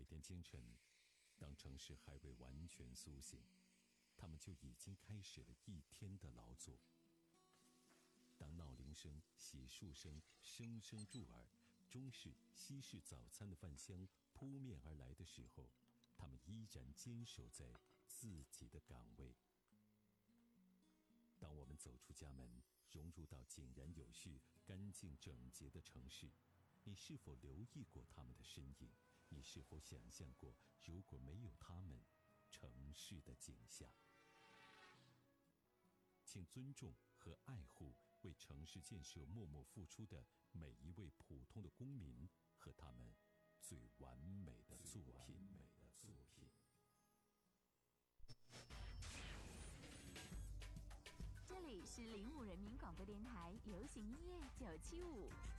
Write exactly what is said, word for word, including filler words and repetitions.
天清晨，当城市还未完全苏醒，他们就已经开始了一天的劳作。当闹铃声、洗漱声声声入耳，中式、西式早餐的饭香扑面而来的时候，他们依然坚守在自己的岗位。当我们走出家门，融入到井然有序、干净整洁的城市，你是否留意过他们的身影？你是否想象过，如果没有他们，城市的景象？请尊重和爱护为城市建设默默付出的每一位普通的公民和他们最完美的作品。美的作品。 这里是灵武人民广播电台流行音乐九七五，